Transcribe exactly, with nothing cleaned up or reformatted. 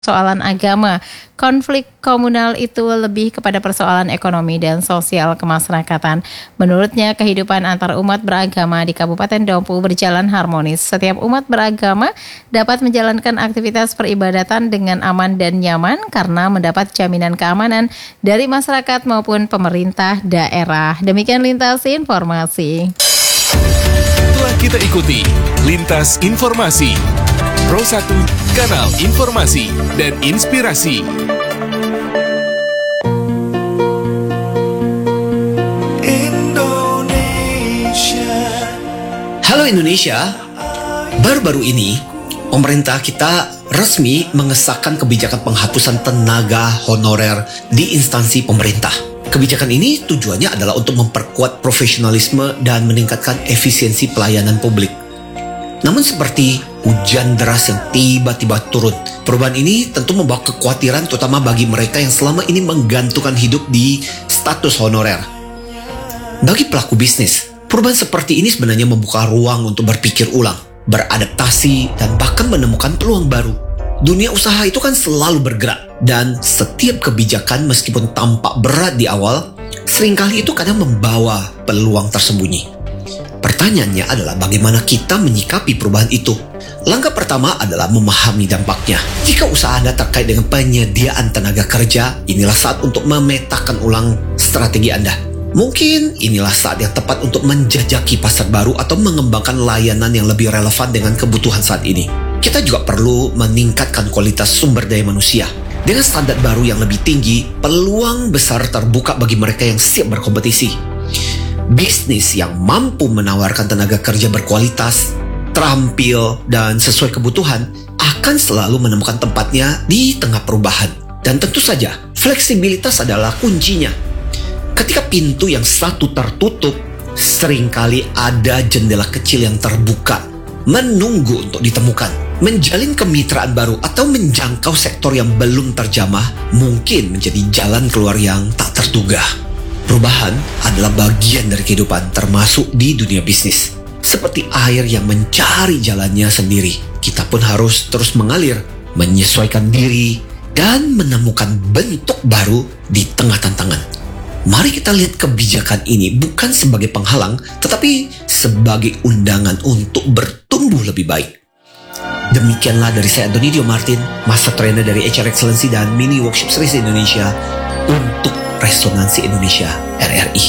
persoalan agama. Konflik komunal itu lebih kepada persoalan ekonomi dan sosial kemasyarakatan. Menurutnya, kehidupan antar umat beragama di Kabupaten Dompu berjalan harmonis. Setiap umat beragama dapat menjalankan aktivitas peribadatan dengan aman dan nyaman karena mendapat jaminan keamanan dari masyarakat maupun pemerintah daerah. Demikian Lintas Informasi. Telah kita ikuti Lintas Informasi Pro satu, kanal informasi dan inspirasi. Indonesia. Halo Indonesia. Baru-baru ini pemerintah kita resmi mengesahkan kebijakan penghapusan tenaga honorer di instansi pemerintah. Kebijakan ini tujuannya adalah untuk memperkuat profesionalisme dan meningkatkan efisiensi pelayanan publik. Namun seperti hujan deras yang tiba-tiba turun, perubahan ini tentu membawa kekhawatiran terutama bagi mereka yang selama ini menggantungkan hidup di status honorer. Bagi pelaku bisnis, perubahan seperti ini sebenarnya membuka ruang untuk berpikir ulang, beradaptasi, dan bahkan menemukan peluang baru. Dunia usaha itu kan selalu bergerak, dan setiap kebijakan meskipun tampak berat di awal, seringkali itu kadang membawa peluang tersembunyi. Pertanyaannya adalah bagaimana kita menyikapi perubahan itu. Langkah pertama adalah memahami dampaknya. Jika usaha Anda terkait dengan penyediaan tenaga kerja, inilah saat untuk memetakan ulang strategi Anda. Mungkin inilah saat yang tepat untuk menjajaki pasar baru atau mengembangkan layanan yang lebih relevan dengan kebutuhan saat ini. Kita juga perlu meningkatkan kualitas sumber daya manusia. Dengan standar baru yang lebih tinggi, peluang besar terbuka bagi mereka yang siap berkompetisi. Bisnis yang mampu menawarkan tenaga kerja berkualitas, terampil, dan sesuai kebutuhan akan selalu menemukan tempatnya di tengah perubahan. Dan tentu saja, fleksibilitas adalah kuncinya. Ketika pintu yang satu tertutup, seringkali ada jendela kecil yang terbuka, menunggu untuk ditemukan. Menjalin kemitraan baru atau menjangkau sektor yang belum terjamah mungkin menjadi jalan keluar yang tak terduga. Perubahan adalah bagian dari kehidupan, termasuk di dunia bisnis. Seperti air yang mencari jalannya sendiri, kita pun harus terus mengalir, menyesuaikan diri, dan menemukan bentuk baru di tengah tantangan. Mari kita lihat kebijakan ini bukan sebagai penghalang, tetapi sebagai undangan untuk bertumbuh lebih baik. Demikianlah dari saya Antoni Dio Martin, Master Trainer dari H R Excellency dan Mini Workshop Series Indonesia untuk Resonansi Indonesia R R I.